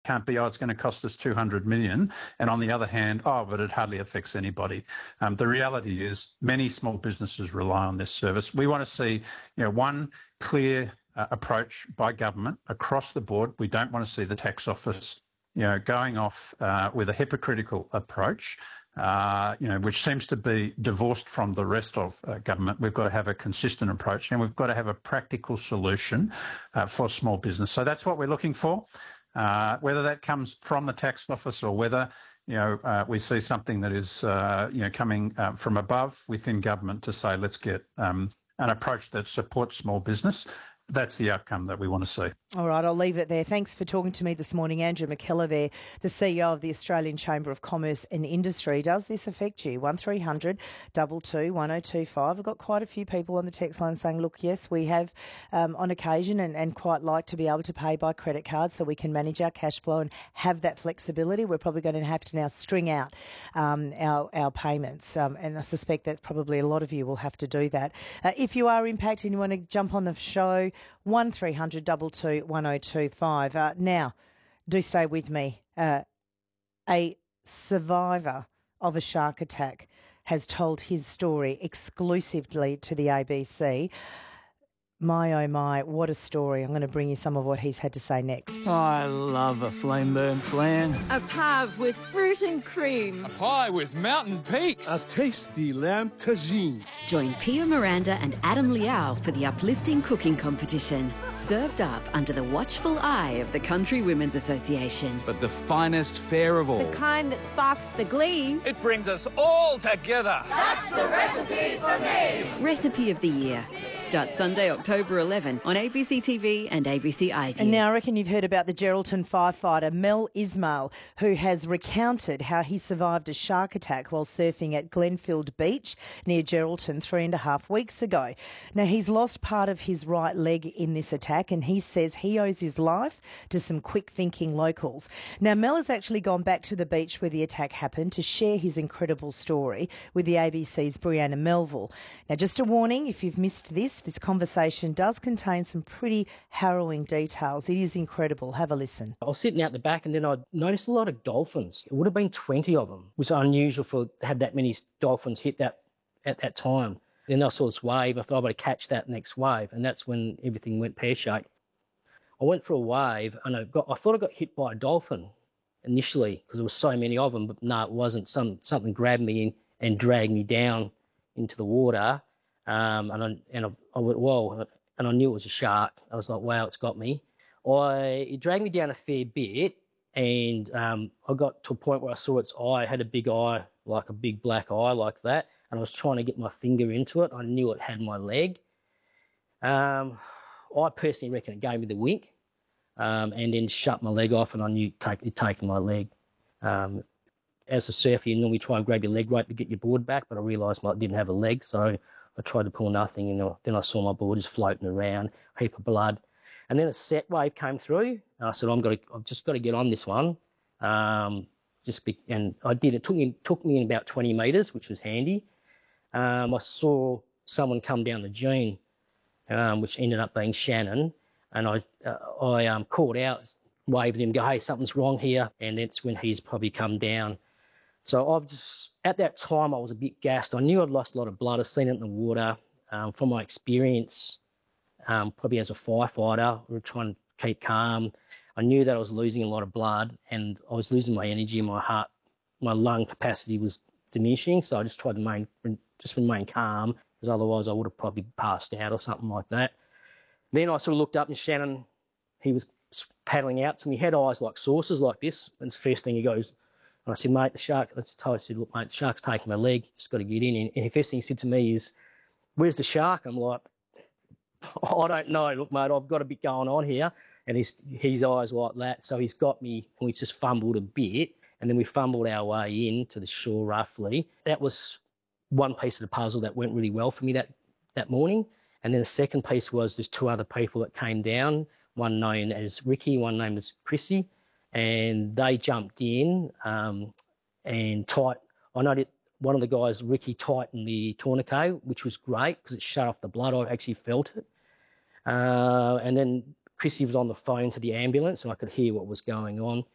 can't be, oh, it's going to cost us 200 million. And on the other hand, oh, but it hardly affects anybody. The reality is many small businesses rely on this service. We want to see, one clear approach by government across the board. We don't want to see the tax office, going off with a hypocritical approach, which seems to be divorced from the rest of government. We've got to have a consistent approach, and we've got to have a practical solution for small business. So that's what we're looking for. Whether that comes from the tax office or whether we see something that is coming from above within government to say let's get an approach that supports small business. That's the outcome that we want to see. All right, I'll leave it there. Thanks for talking to me this morning. Andrew McKellar there, the CEO of the Australian Chamber of Commerce and Industry. Does this affect you? 1300 22 1025. I've got quite a few people on the text line saying, look, yes, we have on occasion and quite like to be able to pay by credit card so we can manage our cash flow and have that flexibility. We're probably going to have to now string out our payments, and I suspect that probably a lot of you will have to do that. If you are impacted and you want to jump on the show, 1300 22 1025. Now, do stay with me. A survivor of a shark attack has told his story exclusively to the ABC. My, oh my, what a story. I'm going to bring you some of what he's had to say next. I love a flame burn flan. A pave with fruit and cream. A pie with mountain peaks. A tasty lamb tagine. Join Pia Miranda and Adam Liao for the uplifting cooking competition. Served up under the watchful eye of the Country Women's Association. But the finest fare of all. The kind that sparks the glee. It brings us all together. That's the recipe for me. Recipe of the Year. Starts Sunday, October 11 on ABC TV and ABC iView. And now I reckon you've heard about the Geraldton firefighter Mel Ismail, who has recounted how he survived a shark attack while surfing at Glenfield Beach near Geraldton 3.5 weeks ago. Now, he's lost part of his right leg in this attack, and he says he owes his life to some quick-thinking locals. Now, Mel has actually gone back to the beach where the attack happened to share his incredible story with the ABC's Brianna Melville. Now, just a warning, if you've missed this conversation does contain some pretty harrowing details. It is incredible. Have a listen. I was sitting out the back and then I noticed a lot of dolphins. It would have been 20 of them. It was unusual to have that many dolphins hit that at that time. Then I saw this wave. I thought I would catch that next wave, and that's when everything went pear-shaped. I went for a wave and I thought I got hit by a dolphin initially because there was so many of them, but no, it wasn't. Something grabbed me and dragged me down into the water. And I went, whoa, and I knew it was a shark. I was like, wow, it's got me. It dragged me down a fair bit, and I got to a point where I saw its eye. It had a big eye, like a big black eye like that, and I was trying to get my finger into it. I knew it had my leg. I personally reckon it gave me the wink, and then shut my leg off, and I knew it taken my leg. As a surfer, you normally try and grab your leg rope to get your board back, but I realised I didn't have a leg, so I tried to pull nothing, and then I saw my board just floating around, a heap of blood. And then a set wave came through, and I said, I've just got to get on this one. And I did. It took me in about 20 metres, which was handy. I saw someone come down the dune, which ended up being Shannon, and I called out, waved at him, go, hey, something's wrong here, and that's when he's probably come down. So at that time, I was a bit gassed. I knew I'd lost a lot of blood. I'd seen it in the water. From my experience, probably as a firefighter, we were trying to keep calm. I knew that I was losing a lot of blood and I was losing my energy, my heart, my lung capacity was diminishing. So I just tried to remain calm, because otherwise I would have probably passed out or something like that. Then I sort of looked up and Shannon, he was paddling out to me. He had eyes like saucers like this. And the first thing he goes, and I said, mate, the shark, I said, look, mate, the shark's taking my leg, just got to get in. And the first thing he said to me is, where's the shark? I'm like, I don't know. Look, mate, I've got a bit going on here. And his eyes like that. So he's got me, and we just fumbled a bit. And then we fumbled our way in to the shore roughly. That was one piece of the puzzle that went really well for me that morning. And then the second piece was there's two other people that came down, one known as Ricky, one named as Chrissy. And they jumped in and I know that one of the guys, Ricky, tightened the tourniquet, which was great because it shut off the blood. I actually felt it. And then Chrissy was on the phone to the ambulance and I could hear what was going on.